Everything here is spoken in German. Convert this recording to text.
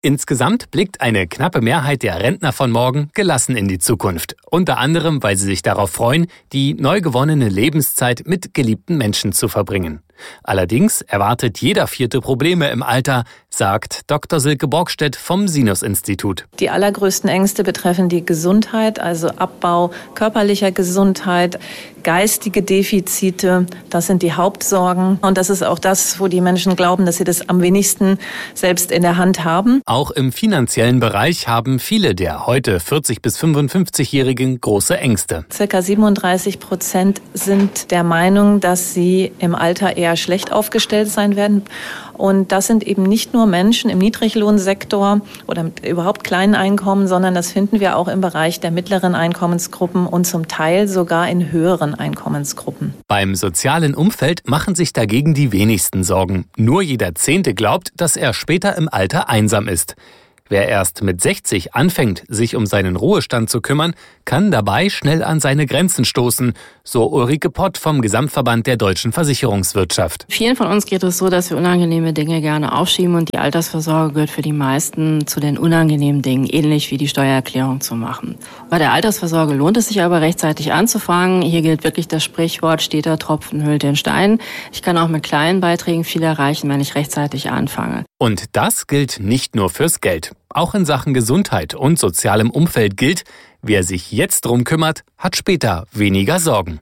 Insgesamt blickt eine knappe Mehrheit der Rentner von morgen gelassen in die Zukunft. Unter anderem, weil sie sich darauf freuen, die neu gewonnene Lebenszeit mit geliebten Menschen zu verbringen. Allerdings erwartet jeder Vierte Probleme im Alter, sagt Dr. Silke Borgstedt vom Sinus-Institut. Die allergrößten Ängste betreffen die Gesundheit, also Abbau körperlicher Gesundheit, geistige Defizite. Das sind die Hauptsorgen. Und das ist auch das, wo die Menschen glauben, dass sie das am wenigsten selbst in der Hand haben. Auch im finanziellen Bereich haben viele der heute 40- bis 55-Jährigen große Ängste. Circa 37% sind der Meinung, dass sie im Alter eher schlecht aufgestellt sein werden. Und das sind eben nicht nur Menschen im Niedriglohnsektor oder mit überhaupt kleinen Einkommen, sondern das finden wir auch im Bereich der mittleren Einkommensgruppen und zum Teil sogar in höheren Einkommensgruppen. Beim sozialen Umfeld machen sich dagegen die wenigsten Sorgen. Nur jeder Zehnte glaubt, dass er später im Alter einsam ist. Wer erst mit 60 anfängt, sich um seinen Ruhestand zu kümmern, kann dabei schnell an seine Grenzen stoßen, so Ulrike Pott vom Gesamtverband der deutschen Versicherungswirtschaft. Vielen von uns geht es so, dass wir unangenehme Dinge gerne aufschieben und die Altersvorsorge gehört für die meisten zu den unangenehmen Dingen, ähnlich wie die Steuererklärung zu machen. Bei der Altersvorsorge lohnt es sich aber rechtzeitig anzufangen. Hier gilt wirklich das Sprichwort, steter Tropfen höhlt den Stein. Ich kann auch mit kleinen Beiträgen viel erreichen, wenn ich rechtzeitig anfange. Und das gilt nicht nur fürs Geld. Auch in Sachen Gesundheit und sozialem Umfeld gilt, wer sich jetzt drum kümmert, hat später weniger Sorgen.